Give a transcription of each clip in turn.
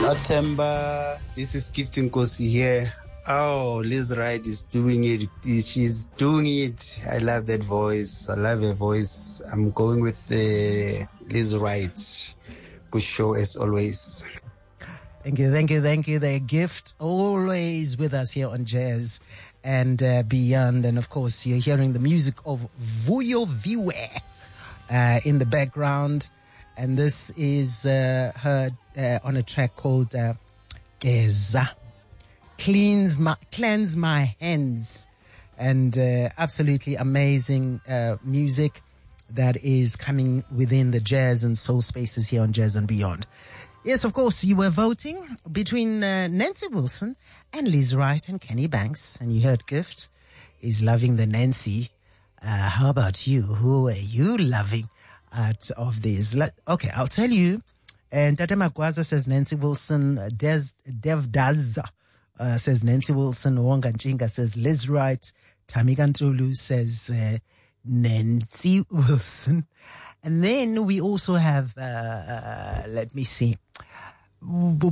Atemba, this is Gifting Kosi here. Oh, Liz Wright is doing it. She's doing it. I love that voice. I love her voice. I'm going with Liz Wright. Good show as always. Thank you. The gift always with us here on Jazz and Beyond. And of course, you're hearing the music of Vuyo Viwe in the background. And this is her on a track called Geza. Cleanse my hands. And absolutely amazing music that is coming within the jazz and soul spaces here on Jazz and Beyond. Yes, of course, you were voting between Nancy Wilson and Liz Wright and Kenny Banks. And you heard Gift is loving the Nancy. How about you? Who are you loving out of these? Okay, I'll tell you. And Tata Magwaza says Nancy Wilson. Dev Daz says Nancy Wilson. Wonga Nchinga says Liz Wright. Tamika Ntulu says Nancy Wilson. And then we also have, let me see, Floyd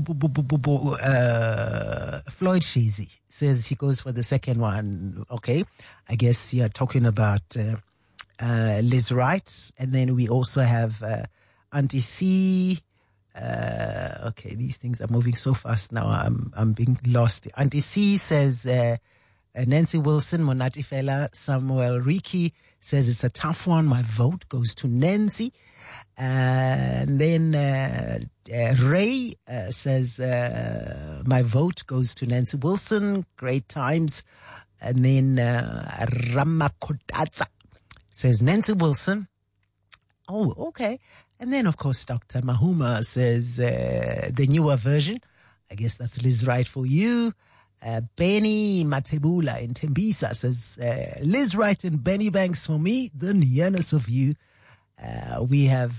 Sheezy says he goes for the second one. Okay, I guess you're talking about Liz Wright. And then we also have Auntie C. Okay, these things are moving so fast now. I'm being lost. Auntie C says Nancy Wilson. Monati Fela Samuel Riki says it's a tough one. My vote goes to Nancy. And then Ray says my vote goes to Nancy Wilson. Great times. And then Ramakotatsa says Nancy Wilson. Oh, okay. And then, of course, Dr. Mahuma says the newer version. I guess that's Liz Wright for you. Benny Matebula in Tembisa says Liz Wright and Benny Banks for me. The nearness of you. We have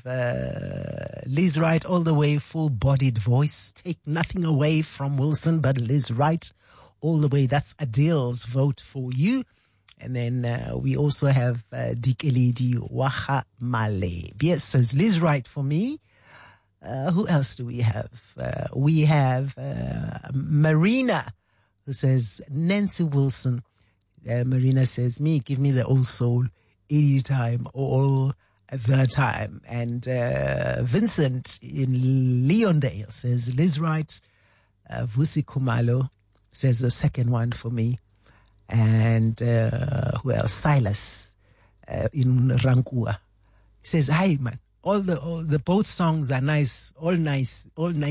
Liz Wright all the way, full-bodied voice. Take nothing away from Wilson, but Liz Wright all the way. That's Adele's vote for you. And then we also have Dikeledi Waha Male. Yes, says Liz Wright for me. Who else do we have? We have Marina, who says Nancy Wilson. Marina says, give me the old soul anytime, all the time. And Vincent in Leondale says Liz Wright. Vusi Kumalo says the second one for me. And who else? Silas in Rankua. He says, hi man, all the both songs are nice, all nice.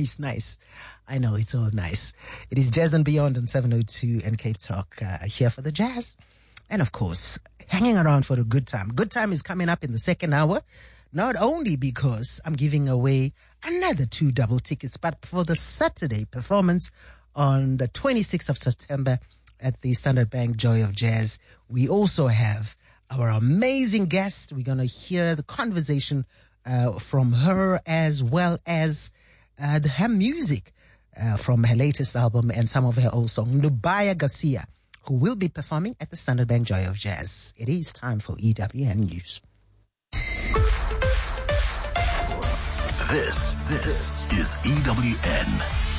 I know it's all nice. It is Jazz and Beyond on 702 and Cape Talk here for the jazz. And of course, hanging around for a good time. Good time is coming up in the second hour, not only because I'm giving away another 2 double tickets, but for the Saturday performance on the 26th of September at the Standard Bank Joy of Jazz. We also have our amazing guest. We're going to hear the conversation from her, as well as her music from her latest album and some of her old songs. Nubaya Garcia, who will be performing at the Standard Bank Joy of Jazz. It is time for EWN News. This is EWN.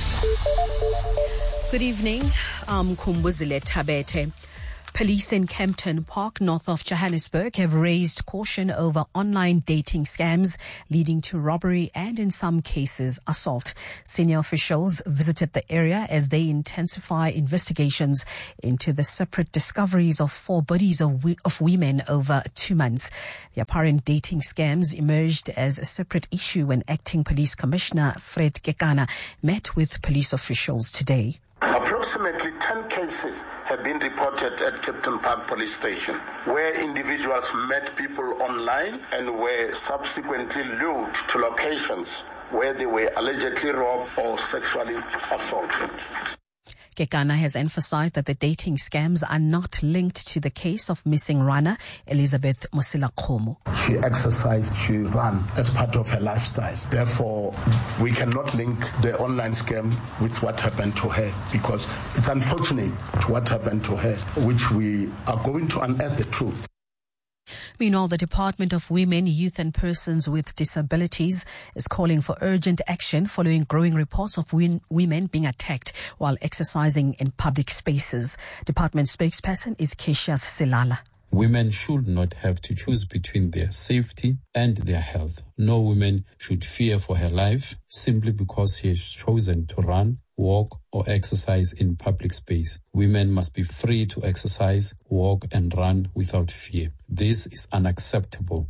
Good evening. I'm Kumbuzile Tabete. Police in Kempton Park, north of Johannesburg, have raised caution over online dating scams leading to robbery and, in some cases, assault. Senior officials visited the area as they intensify investigations into the separate discoveries of 4 bodies of women over 2 months. The apparent dating scams emerged as a separate issue when Acting Police Commissioner Fred Kekana met with police officials today. Approximately 10 cases have been reported at Kempton Park Police Station, where individuals met people online and were subsequently lured to locations where they were allegedly robbed or sexually assaulted. Kekana has emphasized that the dating scams are not linked to the case of missing runner Elizabeth Musila Khomo. She exercised, she ran as part of her lifestyle. Therefore, we cannot link the online scam with what happened to her, because it's unfortunate what happened to her, which we are going to unearth the truth. Meanwhile, the Department of Women, Youth and Persons with Disabilities is calling for urgent action following growing reports of women being attacked while exercising in public spaces. Department spokesperson is Keisha Silala. Women should not have to choose between their safety and their health. No woman should fear for her life simply because she has chosen to run, walk, or exercise in public space. Women must be free to exercise, walk, and run without fear. This is unacceptable.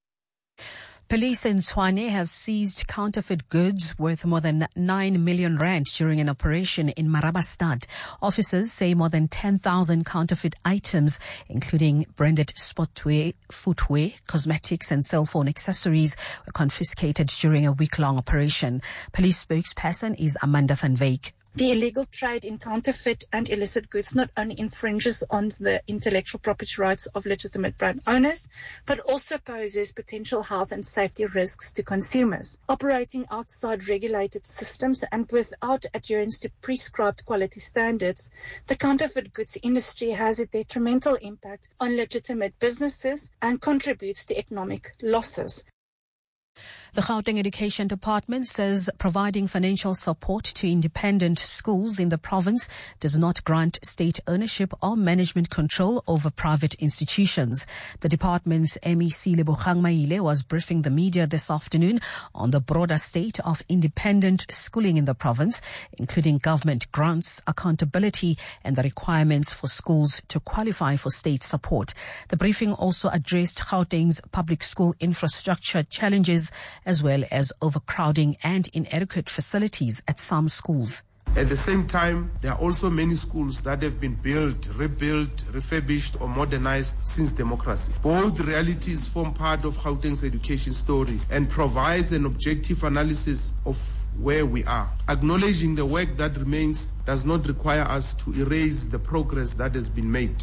Police in Tshwane have seized counterfeit goods worth more than 9 million rand during an operation in Marabastad. Officers say more than 10,000 counterfeit items, including branded sportwear, footwear, cosmetics and cell phone accessories, were confiscated during a week-long operation. Police spokesperson is Amanda van Wyk. The illegal trade in counterfeit and illicit goods not only infringes on the intellectual property rights of legitimate brand owners, but also poses potential health and safety risks to consumers. Operating outside regulated systems and without adherence to prescribed quality standards, the counterfeit goods industry has a detrimental impact on legitimate businesses and contributes to economic losses. The Gauteng Education Department says providing financial support to independent schools in the province does not grant state ownership or management control over private institutions. The department's MEC Lebogang Maile was briefing the media this afternoon on the broader state of independent schooling in the province, including government grants, accountability, and the requirements for schools to qualify for state support. The briefing also addressed Gauteng's public school infrastructure challenges, as well as overcrowding and inadequate facilities at some schools. At the same time, there are also many schools that have been built, rebuilt, refurbished or modernized since democracy. Both realities form part of Gauteng's education story and provides an objective analysis of where we are. Acknowledging the work that remains does not require us to erase the progress that has been made.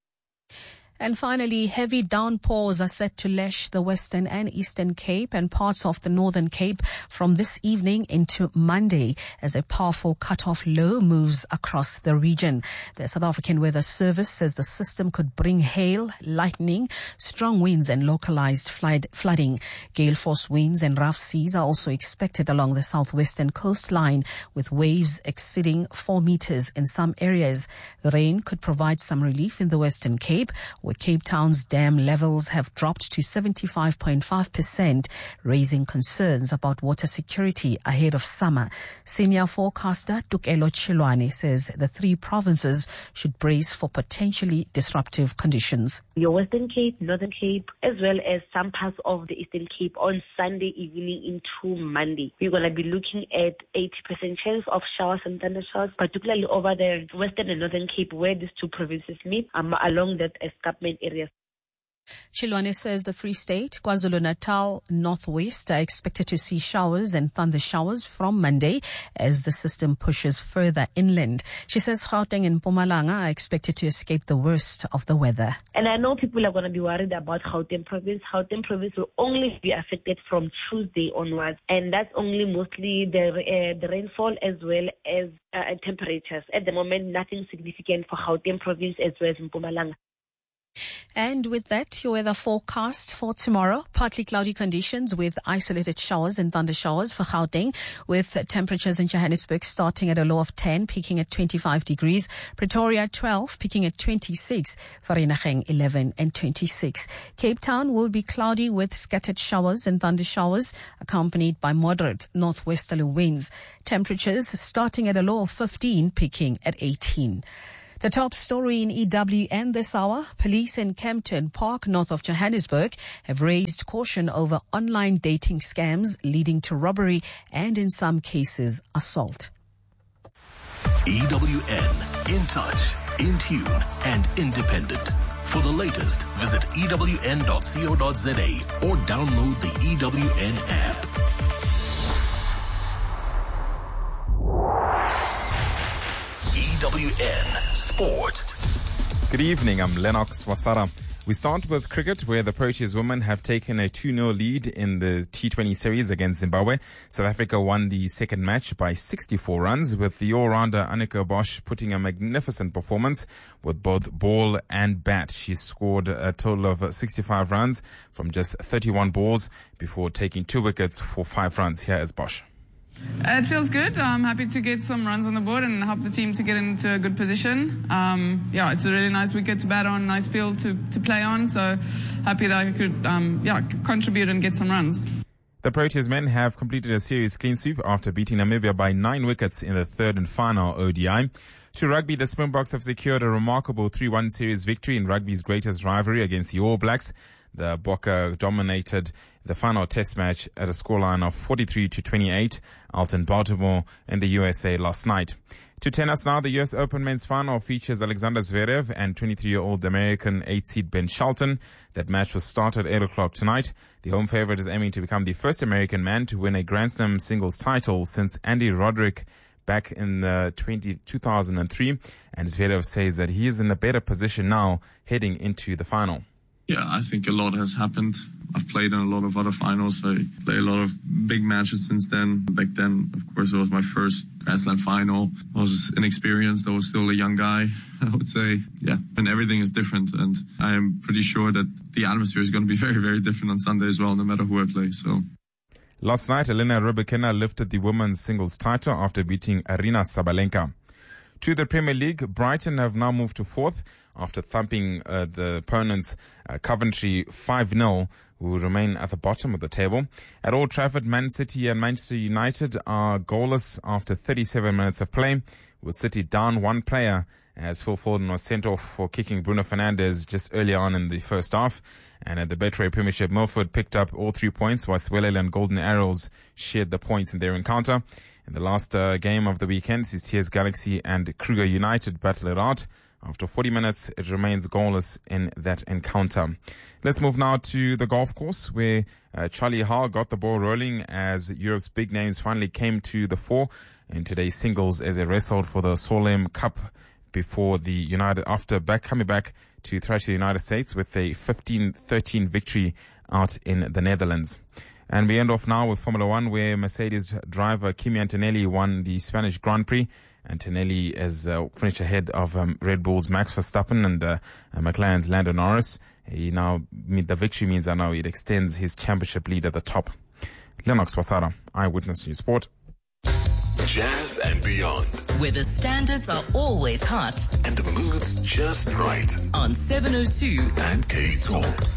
And finally, heavy downpours are set to lash the Western and Eastern Cape and parts of the Northern Cape from this evening into Monday as a powerful cut-off low moves across the region. The South African Weather Service says the system could bring hail, lightning, strong winds and localized flooding. Gale force winds and rough seas are also expected along the southwestern coastline, with waves exceeding 4 meters in some areas. The rain could provide some relief in the Western Cape, where Cape Town's dam levels have dropped to 75.5%, raising concerns about water security ahead of summer. Senior forecaster Tukelo Chilwane says the three provinces should brace for potentially disruptive conditions. Your Western Cape, Northern Cape, as well as some parts of the Eastern Cape on Sunday evening into Monday. We're going to be looking at 80% chance of showers and thundershowers, particularly over the Western and Northern Cape where these two provinces meet, along that escarpment areas. Chilwane says the Free State, KwaZulu-Natal, Northwest are expected to see showers and thunder showers from Monday as the system pushes further inland. She says Gauteng and Mpumalanga are expected to escape the worst of the weather. And I know people are going to be worried about Gauteng province. Gauteng province will only be affected from Tuesday onwards, and that's only mostly the rainfall as well as temperatures. At the moment, nothing significant for Gauteng province as well as Mpumalanga. And with that, your weather forecast for tomorrow. Partly cloudy conditions with isolated showers and thunder showers for Gauteng, with temperatures in Johannesburg starting at a low of 10, peaking at 25 degrees. Pretoria 12, peaking at 26. Vereeniging 11 and 26. Cape Town will be cloudy with scattered showers and thunder showers, accompanied by moderate northwesterly winds. Temperatures starting at a low of 15, peaking at 18. The top story in EWN this hour, police in Kempton Park, north of Johannesburg, have raised caution over online dating scams leading to robbery and, in some cases, assault. EWN, in touch, in tune, and independent. For the latest, visit ewn.co.za or download the EWN app. EWN Sport. Good evening, I'm Lennox Wasara. We start with cricket, where the Proteas women have taken a 2-0 lead in the T20 series against Zimbabwe. South Africa won the second match by 64 runs, with the all-rounder Annika Bosch putting a magnificent performance with both ball and bat. She scored a total of 65 runs from just 31 balls before taking 2 wickets for 5 runs. Here is Bosch. It feels good. I'm happy to get some runs on the board and help the team to get into a good position. It's a really nice wicket to bat on, nice field to play on. So happy that I could contribute and get some runs. The Proteas men have completed a series clean sweep after beating Namibia by 9 wickets in the third and final ODI. To rugby, the Springboks have secured a remarkable 3-1 series victory in rugby's greatest rivalry against the All Blacks. The Bokke dominated the final test match at a scoreline of 43-28 out in Baltimore in the USA last night. To tennis now, the US Open men's final features Alexander Zverev and 23-year-old American 8-seed Ben Shelton. That match will start at 8 o'clock tonight. The home favorite is aiming to become the first American man to win a Grand Slam singles title since Andy Roddick back in 2003. And Zverev says that he is in a better position now heading into the final. Yeah, I think a lot has happened. I've played in a lot of other finals. I played a lot of big matches since then. Back then, of course, it was my first Grand Slam final. I was inexperienced. I was still a young guy, I would say. Yeah, and everything is different. And I'm pretty sure that the atmosphere is going to be very, very different on Sunday as well, no matter who I play. So. Last night, Elena Rybakina lifted the women's singles title after beating Aryna Sabalenka. To the Premier League, Brighton have now moved to 4th after thumping the opponents Coventry 5-0, who remain at the bottom of the table. At Old Trafford, Man City and Manchester United are goalless after 37 minutes of play, with City down 1 player as Phil Foden was sent off for kicking Bruno Fernandes just early on in the first half. And at the Betway Premiership, Milford picked up all 3 points, while Swellel and Golden Arrows shared the points in their encounter. In the last game of the weekend, CTS Galaxy and Kruger United battle it out. After 40 minutes, it remains goalless in that encounter. Let's move now to the golf course, where Charlie Hull got the ball rolling as Europe's big names finally came to the fore in today's singles as they wrestled for the Solheim Cup before the coming back to thrash the United States with a 15-13 victory out in the Netherlands. And we end off now with Formula One, where Mercedes driver Kimi Antonelli won the Spanish Grand Prix. Antonelli has finished ahead of Red Bull's Max Verstappen and McLaren's Lando Norris. The victory means that now it extends his championship lead at the top. Lennox Wasara, Eyewitness News Sport. Jazz and beyond. Where the standards are always hot and the mood's just right. On 702 and K Talk.